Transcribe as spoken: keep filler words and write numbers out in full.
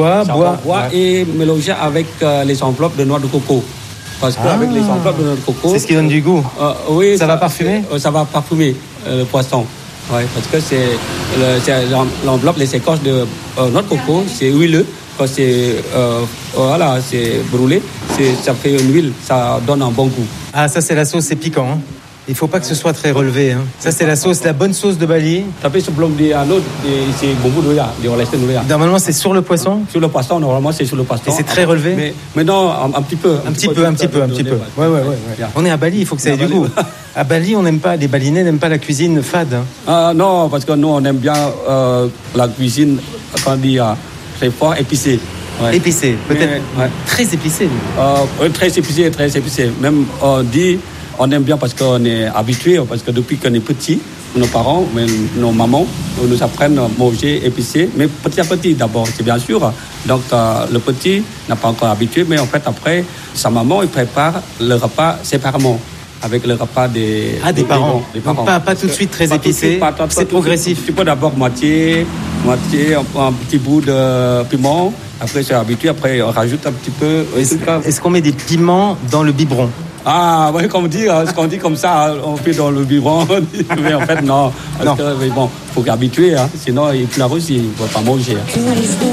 bois, charbon bois, bois ouais. et mélangé avec euh, les enveloppes de noix de coco. Parce qu'avec Ah. les enveloppes de noix de coco, C'est ce qui donne du goût. euh, oui, Ça va parfumer euh, Ça va parfumer euh, le poisson. Ouais, parce que c'est, le, c'est l'enveloppe, les écorces de euh, noix de coco, c'est huileux. Quand c'est, euh, voilà, c'est brûlé, c'est, ça fait une huile, ça donne un bon goût. Ah, ça c'est la sauce, c'est piquant. Hein. Il faut pas que ce soit très relevé. Hein. Ça c'est la sauce, la bonne sauce de Bali. Tapi sebelum dia anu, c'est bumbu dulu ya, dioleskan dulu ya. Normalement c'est sur le poisson. Sur le poisson, normalement c'est sur le poisson. Et c'est très relevé. Mais maintenant un, un petit peu. Un petit peu, un petit peu, un petit peu. Ouais, ouais, ouais. ouais. On est à Bali, il faut que ça ait du goût. À Bali, on n'aime pas, les Balinais n'aiment pas la cuisine fade. Hein. Ah non, parce que nous on aime bien euh, la cuisine, quand on dit euh, très fort, épicé. Ouais. Épicé, peut-être mais, ouais. Très épicé. Euh, très épicé, très épicé. Même on dit, on aime bien parce qu'on est habitué, parce que depuis qu'on est petit, nos parents, mais nos mamans nous apprennent à manger épicé, mais petit à petit d'abord, c'est bien sûr. Donc euh, le petit n'a pas encore habitué, mais en fait après, sa maman il prépare le repas séparément. Avec le repas des, ah, des, des parents. Des parents. Donc pas, pas tout de suite très épicé, c'est progressif. Tu peux d'abord moitié, moitié, un, un petit bout de piment. Après, c'est habitué. Après, on rajoute un petit peu. Est-ce, est-ce qu'on met des piments dans le biberon? Ah, oui, comme on dit, ce qu'on dit comme ça, on fait dans le biberon. Mais en fait, non. Parce non. que, mais bon, il faut qu'habituer. Hein, sinon, il pleure aussi. Il ne va pas manger. Hein.